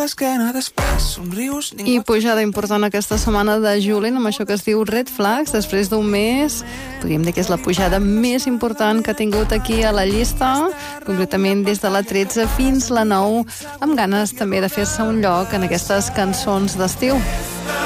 l'esquena, després somrius... I pujada important aquesta setmana de Julien amb això que es diu Red Flags. Després d'un mes, podríem dir que és la pujada més important que ha tingut aquí a la llista, concretament des de la 13 fins la 9, amb ganes també de fer-se un lloc en aquestes cançons d'estiu.